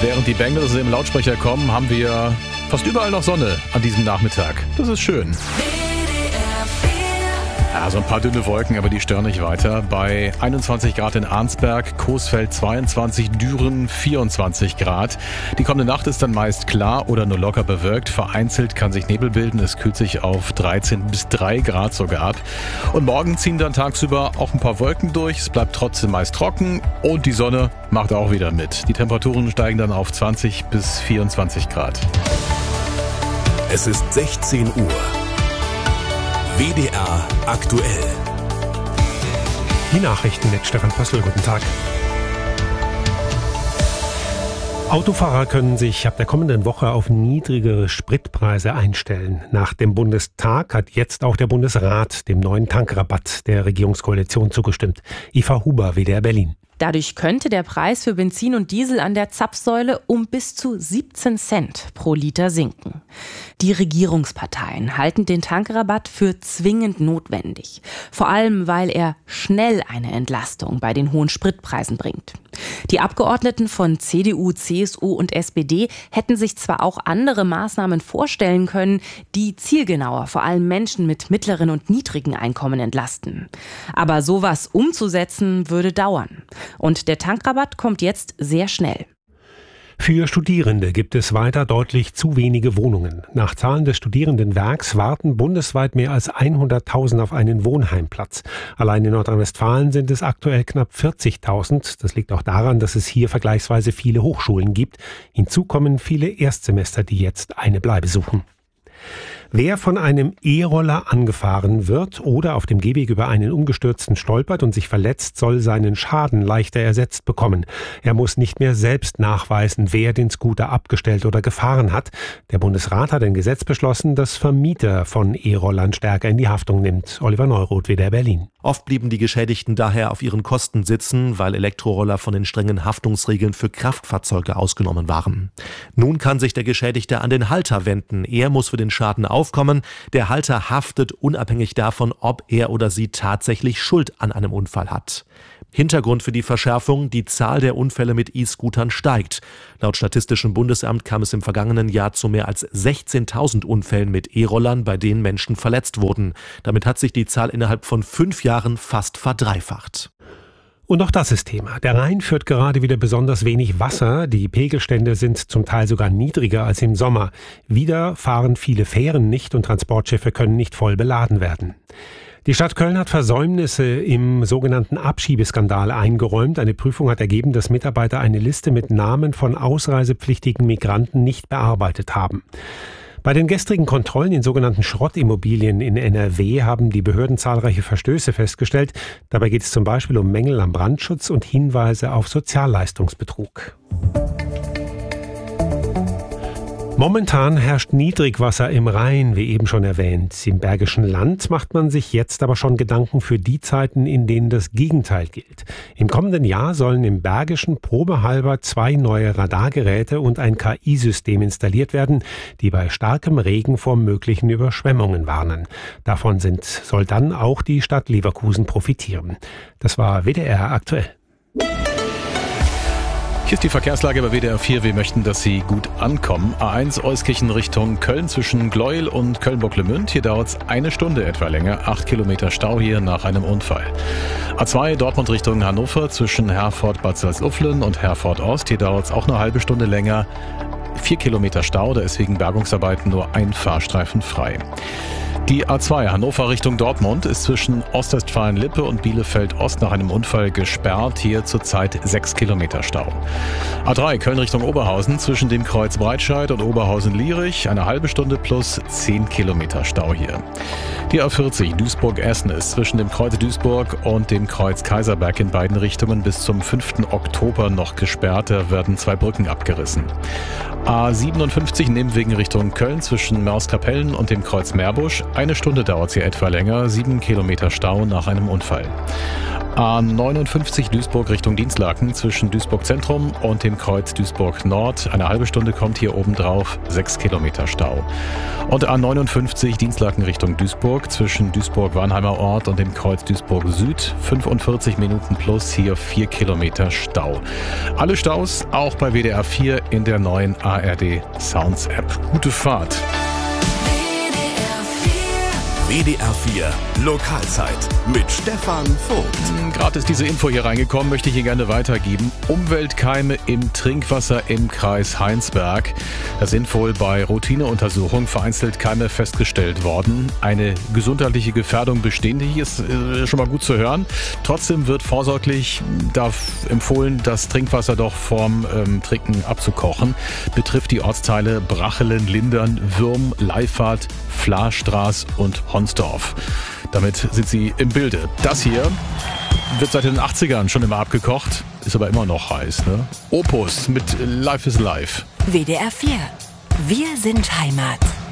Während die Bengals im Lautsprecher kommen, haben wir fast überall noch Sonne an diesem Nachmittag. Das ist schön. Ja, so ein paar dünne Wolken, aber die stören nicht weiter. Bei 21 Grad in Arnsberg, Coesfeld 22, Düren 24 Grad. Die kommende Nacht ist dann meist klar oder nur locker bewölkt. Vereinzelt kann sich Nebel bilden. Es kühlt sich auf 13 bis 3 Grad sogar ab. Und morgen ziehen dann tagsüber auch ein paar Wolken durch. Es bleibt trotzdem meist trocken und die Sonne macht auch wieder mit. Die Temperaturen steigen dann auf 20 bis 24 Grad. Es ist 16 Uhr. WDR aktuell. Die Nachrichten mit Stefan Pössl. Guten Tag. Autofahrer können sich ab der kommenden Woche auf niedrigere Spritpreise einstellen. Nach dem Bundestag hat jetzt auch der Bundesrat dem neuen Tankrabatt der Regierungskoalition zugestimmt. Eva Huber, WDR Berlin. Dadurch könnte der Preis für Benzin und Diesel an der Zapfsäule um bis zu 17 Cent pro Liter sinken. Die Regierungsparteien halten den Tankrabatt für zwingend notwendig. Vor allem, weil er schnell eine Entlastung bei den hohen Spritpreisen bringt. Die Abgeordneten von CDU, CSU und SPD hätten sich zwar auch andere Maßnahmen vorstellen können, die zielgenauer vor allem Menschen mit mittleren und niedrigen Einkommen entlasten. Aber sowas umzusetzen würde dauern. Und der Tankrabatt kommt jetzt sehr schnell. Für Studierende gibt es weiter deutlich zu wenige Wohnungen. Nach Zahlen des Studierendenwerks warten bundesweit mehr als 100.000 auf einen Wohnheimplatz. Allein in Nordrhein-Westfalen sind es aktuell knapp 40.000. Das liegt auch daran, dass es hier vergleichsweise viele Hochschulen gibt. Hinzu kommen viele Erstsemester, die jetzt eine Bleibe suchen. Wer von einem E-Roller angefahren wird oder auf dem Gehweg über einen Umgestürzten stolpert und sich verletzt, soll seinen Schaden leichter ersetzt bekommen. Er muss nicht mehr selbst nachweisen, wer den Scooter abgestellt oder gefahren hat. Der Bundesrat hat ein Gesetz beschlossen, das Vermieter von E-Rollern stärker in die Haftung nimmt. Oliver Neuroth, WDR Berlin. Oft blieben die Geschädigten daher auf ihren Kosten sitzen, weil Elektroroller von den strengen Haftungsregeln für Kraftfahrzeuge ausgenommen waren. Nun kann sich der Geschädigte an den Halter wenden. Er muss für den Schaden aufkommen. Der Halter haftet unabhängig davon, ob er oder sie tatsächlich Schuld an einem Unfall hat. Hintergrund für die Verschärfung: die Zahl der Unfälle mit E-Scootern steigt. Laut Statistischem Bundesamt kam es im vergangenen Jahr zu mehr als 16.000 Unfällen mit E-Rollern, bei denen Menschen verletzt wurden. Damit hat sich die Zahl innerhalb von 5 Jahren fast verdreifacht. Und auch das ist Thema. Der Rhein führt gerade wieder besonders wenig Wasser. Die Pegelstände sind zum Teil sogar niedriger als im Sommer. Wieder fahren viele Fähren nicht und Transportschiffe können nicht voll beladen werden. Die Stadt Köln hat Versäumnisse im sogenannten Abschiebeskandal eingeräumt. Eine Prüfung hat ergeben, dass Mitarbeiter eine Liste mit Namen von ausreisepflichtigen Migranten nicht bearbeitet haben. Bei den gestrigen Kontrollen in sogenannten Schrottimmobilien in NRW haben die Behörden zahlreiche Verstöße festgestellt. Dabei geht es zum Beispiel um Mängel am Brandschutz und Hinweise auf Sozialleistungsbetrug. Momentan herrscht Niedrigwasser im Rhein, wie eben schon erwähnt. Im Bergischen Land macht man sich jetzt aber schon Gedanken für die Zeiten, in denen das Gegenteil gilt. Im kommenden Jahr sollen im Bergischen probehalber 2 neue Radargeräte und ein KI-System installiert werden, die bei starkem Regen vor möglichen Überschwemmungen warnen. Davon soll dann auch die Stadt Leverkusen profitieren. Das war WDR aktuell. Hier ist die Verkehrslage bei WDR 4. Wir möchten, dass Sie gut ankommen. A1 Euskirchen Richtung Köln zwischen Gleuel und Köln-Bocklemünd. Hier dauert es 1 Stunde etwa länger. 8 Kilometer Stau hier nach einem Unfall. A2 Dortmund Richtung Hannover zwischen Herford-Bad Salzuflen und Herford-Ost. Hier dauert es auch eine halbe Stunde länger. 4 Kilometer Stau, da ist wegen Bergungsarbeiten nur ein Fahrstreifen frei. Die A2 Hannover Richtung Dortmund ist zwischen Ostwestfalen-Lippe und Bielefeld-Ost nach einem Unfall gesperrt. Hier zurzeit 6 Kilometer Stau. A3 Köln Richtung Oberhausen zwischen dem Kreuz Breitscheid und Oberhausen-Lierich eine halbe Stunde plus 10 Kilometer Stau hier. Die A40 Duisburg-Essen ist zwischen dem Kreuz Duisburg und dem Kreuz Kaiserberg in beiden Richtungen bis zum 5. Oktober noch gesperrt. Da werden 2 Brücken abgerissen. A57 Nimwegen Richtung Köln zwischen Mörskapellen und dem Kreuz Meerbusch Eine Stunde dauert es hier etwa länger. 7 Kilometer Stau nach einem Unfall. A59 Duisburg Richtung Dinslaken zwischen Duisburg Zentrum und dem Kreuz Duisburg Nord. Eine halbe Stunde kommt hier obendrauf, 6 Kilometer Stau. Und A59 Dinslaken Richtung Duisburg zwischen Duisburg-Warnheimer Ort und dem Kreuz Duisburg Süd. 45 Minuten plus, hier 4 Kilometer Stau. Alle Staus auch bei WDR 4 in der neuen ARD Sounds App. Gute Fahrt. WDR 4 Lokalzeit mit Stefan Vogt. Gerade ist diese Info hier reingekommen, möchte ich hier gerne weitergeben. Umweltkeime im Trinkwasser im Kreis Heinsberg. Da sind wohl bei Routineuntersuchungen vereinzelt Keime festgestellt worden. Eine gesundheitliche Gefährdung bestehend, hier ist schon mal gut zu hören. Trotzdem wird vorsorglich empfohlen, das Trinkwasser doch vorm Trinken abzukochen. Betrifft die Ortsteile Brachelen, Lindern, Würm, Leifert, Flaastraß und Honsdorf. Damit sind Sie im Bilde. Das hier wird seit den 80ern schon immer abgekocht, ist aber immer noch heiß, ne? Opus mit Life is Life. WDR 4. Wir sind Heimat.